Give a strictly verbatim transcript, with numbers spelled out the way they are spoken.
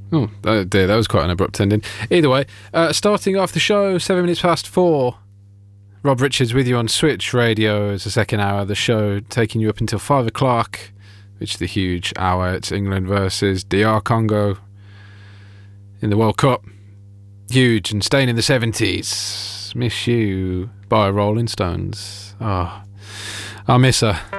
Oh, oh dear, that was quite an abrupt ending. Either way, uh, starting off the show, seven minutes past four. Rob Richards with you on Switch Radio as the second hour of the show, taking you up until five o'clock, which is the huge hour. It's England versus D R Congo in the World Cup. Huge, and staying in the seventies. Miss You by Rolling Stones. Oh, I miss her.